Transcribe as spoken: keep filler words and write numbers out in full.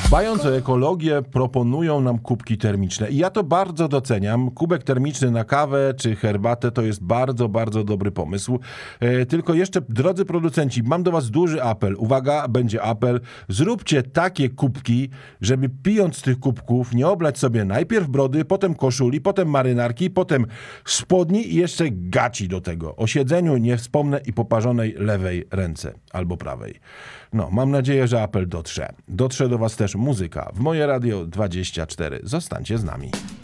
Dbając o ekologię, proponują nam kubki termiczne. I ja to bardzo doceniam. Kubek termiczny na kawę czy herbatę to jest bardzo, bardzo dobry pomysł. E, tylko jeszcze, drodzy producenci, mam do was duży apel. Uwaga, będzie apel. Zróbcie takie kubki, żeby pijąc z tych kubków nie oblać sobie najpierw brody, potem koszuli, potem marynarki, potem spodni i jeszcze gaci do tego. O siedzeniu nie wspomnę i poparzonej lewej ręce albo prawej. No, mam nadzieję, że apel dotrze. Dotrze do was też muzyka w Moje Radio dwadzieścia cztery. Zostańcie z nami.